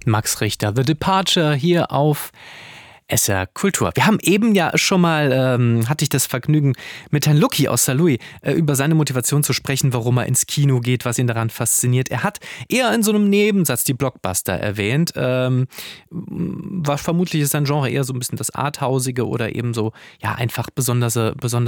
Max Richter, The Departure hier auf SR Kultur. Wir haben eben ja schon mal, hatte ich das Vergnügen, mit Herrn Lucki aus Saarlouis über seine Motivation zu sprechen, warum er ins Kino geht, was ihn daran fasziniert. Er hat eher in so einem Nebensatz die Blockbuster erwähnt. Was vermutlich ist sein Genre eher so ein bisschen das Arthausige oder eben so, ja, einfach besonders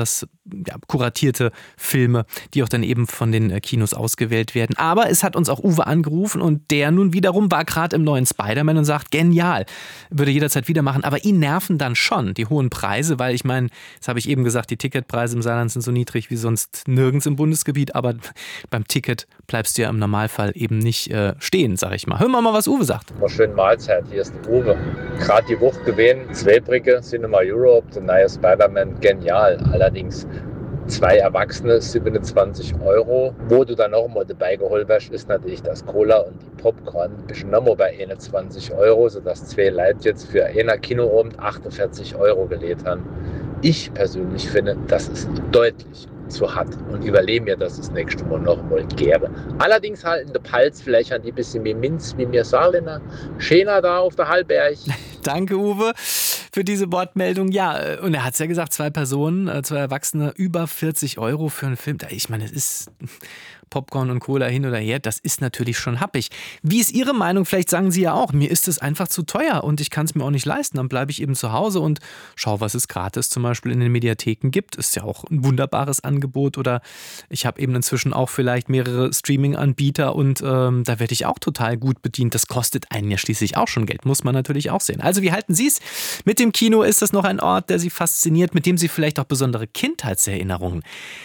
kuratierte Filme, die auch dann eben von den Kinos ausgewählt werden. Aber es hat uns auch Uwe angerufen und der nun wiederum war gerade im neuen Spider-Man und sagt, genial, würde jederzeit wieder machen, aber ihn nerven dann schon die hohen Preise, weil ich meine, das habe ich eben gesagt, die Ticketpreise im Saarland sind so niedrig wie sonst nirgends im Bundesgebiet, aber beim Ticket bleibst du ja im Normalfall eben nicht stehen, sag ich mal. Hören wir mal, was Uwe sagt. Schöne Mahlzeit, hier ist der Uwe. Gerade die Woche gewesen, Zweibrücke, Cinema Europe, der neue Spider-Man, genial. Allerdings 2 Erwachsene, 27 €. Wo du dann noch mal dabei geholt wirst, ist natürlich das Cola und die Popcorn. Bist noch mal bei 21 €, sodass 2 Leute jetzt für einen Kinoabend 48 € gelegt haben. Ich persönlich finde, das ist deutlich zu hart und überlege mir, dass es nächste Mal noch mal gäbe. Allerdings halten die Palzflächen ein bisschen wie Minz, wie mir Saarländer. Schöner da auf der Hallberg. Danke, Uwe, für diese Wortmeldung. Ja, und er hat es ja gesagt, 2 Personen, 2 Erwachsene, über 40 € für einen Film. Ich meine, es ist Popcorn und Cola hin oder her, das ist natürlich schon happig. Wie ist Ihre Meinung? Vielleicht sagen Sie ja auch, mir ist es einfach zu teuer und ich kann es mir auch nicht leisten. Dann bleibe ich eben zu Hause und schaue, was es gratis zum Beispiel in den Mediatheken gibt. Ist ja auch ein wunderbares Angebot. Oder ich habe eben inzwischen auch vielleicht mehrere Streaming-Anbieter und da werde ich auch total gut bedient. Das kostet einen ja schließlich auch schon Geld, muss man natürlich auch sehen. Also wie halten Sie es mit dem Kino? Ist das noch ein Ort, der Sie fasziniert, mit dem Sie vielleicht auch besondere Kindheitserinnerungen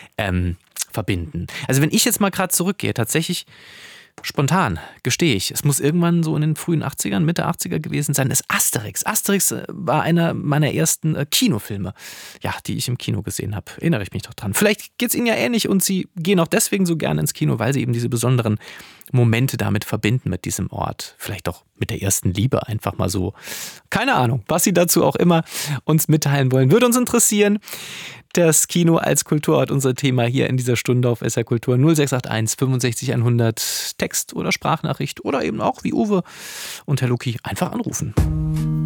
verbinden? Also wenn ich jetzt mal gerade zurückgehe, tatsächlich spontan, gestehe ich, es muss irgendwann so in den frühen 80ern, Mitte 80er gewesen sein, ist Asterix. Asterix war einer meiner ersten Kinofilme, ja, die ich im Kino gesehen habe. Erinnere ich mich doch dran. Vielleicht geht es Ihnen ja ähnlich und Sie gehen auch deswegen so gerne ins Kino, weil Sie eben diese besonderen Momente damit verbinden mit diesem Ort. Vielleicht auch mit der ersten Liebe einfach mal so. Keine Ahnung, was Sie dazu auch immer uns mitteilen wollen. Würde uns interessieren. Das Kino als Kulturort, unser Thema hier in dieser Stunde auf SR Kultur 0681 65 100 Text- oder Sprachnachricht oder eben auch wie Uwe und Herr Lucki einfach anrufen.